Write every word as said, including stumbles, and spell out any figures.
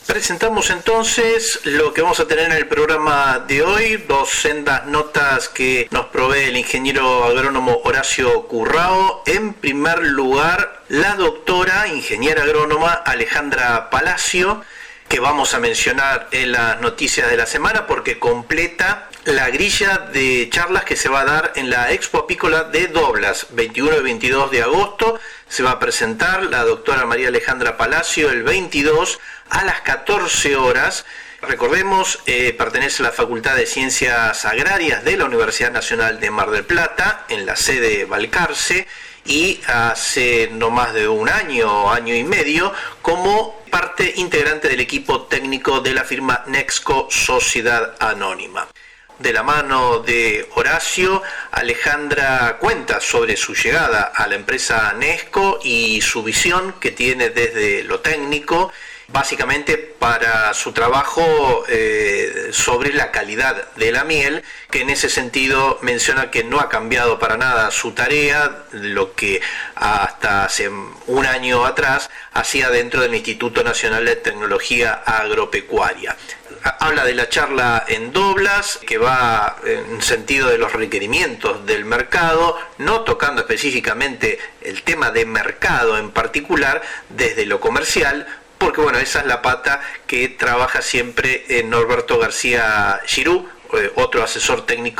Presentamos entonces lo que vamos a tener en el programa de hoy, dos sendas notas que nos provee el ingeniero agrónomo Horacio Currao. En primer lugar, la doctora ingeniera agrónoma Alejandra Palacio, que vamos a mencionar en las noticias de la semana porque completa la grilla de charlas que se va a dar en la Expo Apícola de Doblas, veintiuno y veintidós de agosto. Se va a presentar la doctora María Alejandra Palacio el veintidós a las catorce horas. Recordemos, eh, pertenece a la Facultad de Ciencias Agrarias de la Universidad Nacional de Mar del Plata, en la sede Balcarce, y hace no más de un año, año y medio, como parte integrante del equipo técnico de la firma Nexco Sociedad Anónima. De la mano de Horacio, Alejandra cuenta sobre su llegada a la empresa Nexco y su visión que tiene desde lo técnico, básicamente para su trabajo eh, sobre la calidad de la miel, que en ese sentido menciona que no ha cambiado para nada su tarea, lo que hasta hace un año atrás hacía dentro del Instituto Nacional de Tecnología Agropecuaria. Habla de la charla en Doblas, que va en sentido de los requerimientos del mercado, no tocando específicamente el tema de mercado en particular desde lo comercial, porque bueno, esa es la pata que trabaja siempre Norberto García Girú, otro asesor técnico